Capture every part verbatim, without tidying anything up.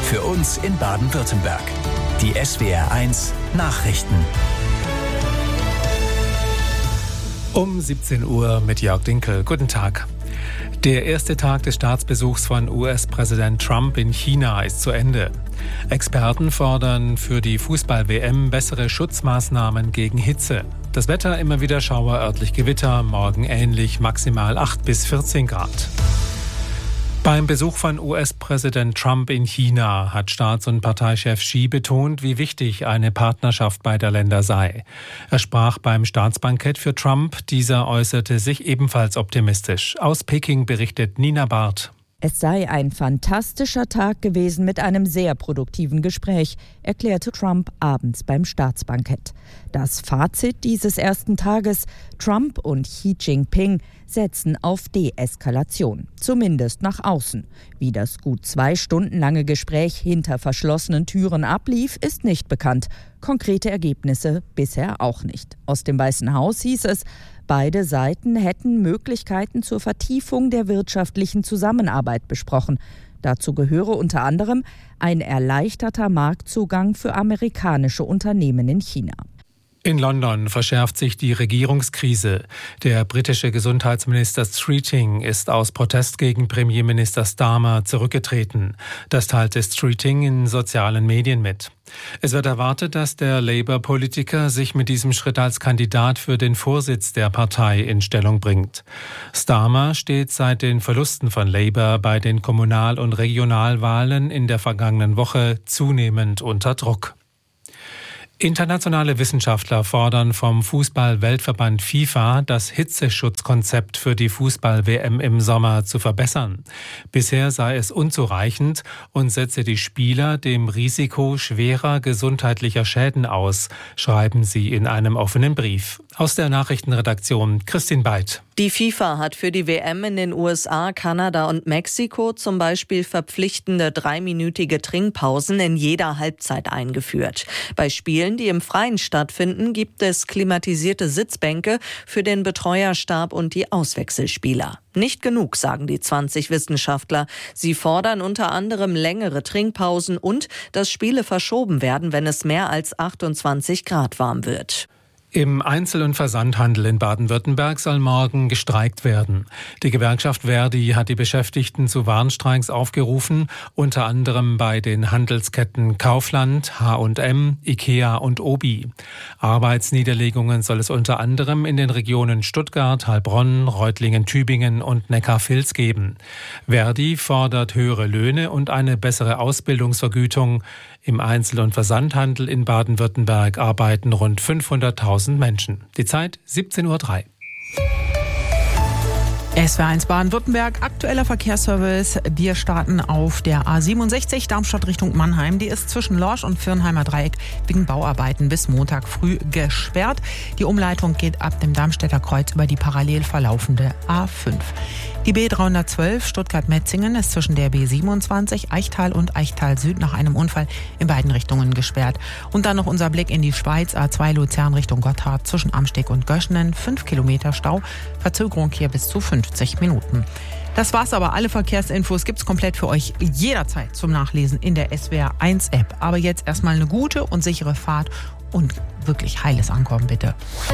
für uns in Baden-Württemberg. Die S W R eins Nachrichten. Um siebzehn Uhr mit Jörg Dinkel. Guten Tag. Der erste Tag des Staatsbesuchs von U S-Präsident Trump in China ist zu Ende. Experten fordern für die Fußball-W M bessere Schutzmaßnahmen gegen Hitze. Das Wetter immer wieder Schauer, örtlich Gewitter, morgen ähnlich, maximal acht bis vierzehn Grad. Beim Besuch von U S-Präsident Trump in China hat Staats- und Parteichef Xi betont, wie wichtig eine Partnerschaft beider Länder sei. Er sprach beim Staatsbankett für Trump. Dieser äußerte sich ebenfalls optimistisch. Aus Peking berichtet Nina Barth. Es sei ein fantastischer Tag gewesen mit einem sehr produktiven Gespräch, erklärte Trump abends beim Staatsbankett. Das Fazit dieses ersten Tages: Trump und Xi Jinping setzen auf Deeskalation, zumindest nach außen. Wie das gut zwei Stunden lange Gespräch hinter verschlossenen Türen ablief, ist nicht bekannt. Konkrete Ergebnisse bisher auch nicht. Aus dem Weißen Haus hieß es, beide Seiten hätten Möglichkeiten zur Vertiefung der wirtschaftlichen Zusammenarbeit besprochen. Dazu gehöre unter anderem ein erleichterter Marktzugang für amerikanische Unternehmen in China. In London verschärft sich die Regierungskrise. Der britische Gesundheitsminister Streeting ist aus Protest gegen Premierminister Starmer zurückgetreten. Das teilte Streeting in sozialen Medien mit. Es wird erwartet, dass der Labour-Politiker sich mit diesem Schritt als Kandidat für den Vorsitz der Partei in Stellung bringt. Starmer steht seit den Verlusten von Labour bei den Kommunal- und Regionalwahlen in der vergangenen Woche zunehmend unter Druck. Internationale Wissenschaftler fordern vom Fußball-Weltverband FIFA, das Hitzeschutzkonzept für die Fußball-W M im Sommer zu verbessern. Bisher sei es unzureichend und setze die Spieler dem Risiko schwerer gesundheitlicher Schäden aus, schreiben sie in einem offenen Brief. Aus der Nachrichtenredaktion Christine Beit. Die FIFA hat für die W M in den U S A, Kanada und Mexiko zum Beispiel verpflichtende dreiminütige Trinkpausen in jeder Halbzeit eingeführt. Bei Spielen, die im Freien stattfinden, gibt es klimatisierte Sitzbänke für den Betreuerstab und die Auswechselspieler. Nicht genug, sagen die zwanzig Wissenschaftler. Sie fordern unter anderem längere Trinkpausen und dass Spiele verschoben werden, wenn es mehr als achtundzwanzig Grad warm wird. Im Einzel- und Versandhandel in Baden-Württemberg soll morgen gestreikt werden. Die Gewerkschaft Verdi hat die Beschäftigten zu Warnstreiks aufgerufen, unter anderem bei den Handelsketten Kaufland, H und M, Ikea und Obi. Arbeitsniederlegungen soll es unter anderem in den Regionen Stuttgart, Heilbronn, Reutlingen, Tübingen und Neckar-Vils geben. Verdi fordert höhere Löhne und eine bessere Ausbildungsvergütung. Im Einzel- und Versandhandel in Baden-Württemberg arbeiten rund fünfhunderttausend Menschen. Die Zeit siebzehn Uhr drei. S W R eins Baden-Württemberg, aktueller Verkehrsservice. Wir starten auf der A siebenundsechzig Darmstadt Richtung Mannheim. Die ist zwischen Lorsch und Firnheimer Dreieck wegen Bauarbeiten bis Montag früh gesperrt. Die Umleitung geht ab dem Darmstädter Kreuz über die parallel verlaufende A fünf. Die B dreihundertzwölf Stuttgart-Metzingen ist zwischen der B siebenundzwanzig Eichtal und Eichtal Süd nach einem Unfall in beiden Richtungen gesperrt. Und dann noch unser Blick in die Schweiz. A zwei Luzern Richtung Gotthard zwischen Amsteg und Göschenen. fünf Kilometer Stau. Verzögerung hier bis zu fünfzig Minuten. Das war's aber. Alle Verkehrsinfos gibt's komplett für euch jederzeit zum Nachlesen in der S W R eins App. Aber jetzt erstmal eine gute und sichere Fahrt und wirklich heiles Ankommen, bitte.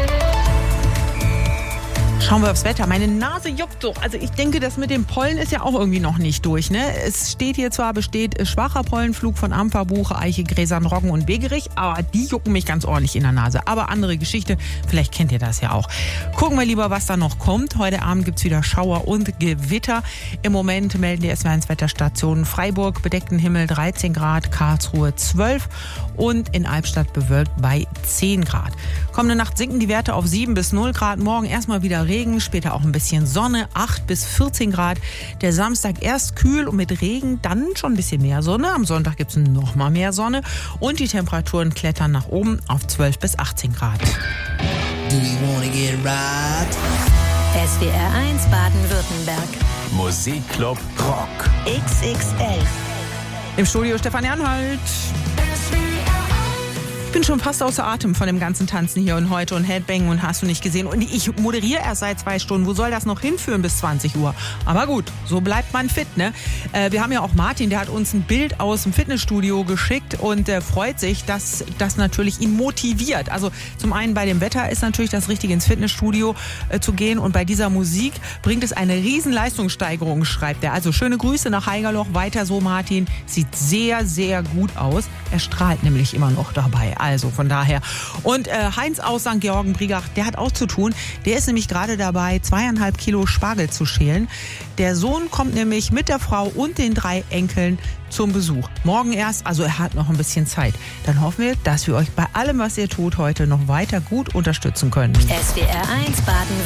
Schauen wir aufs Wetter. Meine Nase juckt so. Also ich denke, das mit dem Pollen ist ja auch irgendwie noch nicht durch, ne? Es steht hier zwar, besteht schwacher Pollenflug von Ampfer, Buche, Eiche, Gräsern, Roggen und Begerich, aber die jucken mich ganz ordentlich in der Nase. Aber andere Geschichte, vielleicht kennt ihr das ja auch. Gucken wir lieber, was da noch kommt. Heute Abend gibt's wieder Schauer und Gewitter. Im Moment melden die S W R eins Wetterstationen Freiburg, bedeckten Himmel dreizehn Grad, Karlsruhe zwölf und in Albstadt bewölkt bei zehn Grad. Kommende Nacht sinken die Werte auf sieben bis null Grad. Morgen erstmal wieder Regen, später auch ein bisschen Sonne, acht bis vierzehn Grad. Der Samstag erst kühl und mit Regen, dann schon ein bisschen mehr Sonne. Am Sonntag gibt es noch mal mehr Sonne und die Temperaturen klettern nach oben auf zwölf bis achtzehn Grad. Do you wanna get right? S W R eins Baden-Württemberg. Musikclub Rock. X X L. Im Studio Stefan Jernhold. bin schon fast außer Atem von dem ganzen Tanzen hier und heute und Headbang und hast du nicht gesehen. Und ich moderiere erst seit zwei Stunden. Wo soll das noch hinführen bis zwanzig Uhr? Aber gut, so bleibt man fit, ne? Äh, wir haben ja auch Martin, der hat uns ein Bild aus dem Fitnessstudio geschickt und äh, freut sich, dass das natürlich ihn motiviert. Also zum einen bei dem Wetter ist natürlich das Richtige, ins Fitnessstudio äh, zu gehen. Und bei dieser Musik bringt es eine riesen Leistungssteigerung, schreibt er. Also schöne Grüße nach Haigerloch. Weiter so, Martin. Sieht sehr, sehr gut aus. Er strahlt nämlich immer noch dabei. Also von daher. Und äh, Heinz aus Sankt Georgen-Briegach, der hat auch zu tun. Der ist nämlich gerade dabei, zweieinhalb Kilo Spargel zu schälen. Der Sohn kommt nämlich mit der Frau und den drei Enkeln zum Besuch. Morgen erst, also er hat noch ein bisschen Zeit. Dann hoffen wir, dass wir euch bei allem, was ihr tut, heute noch weiter gut unterstützen können. S W R eins Baden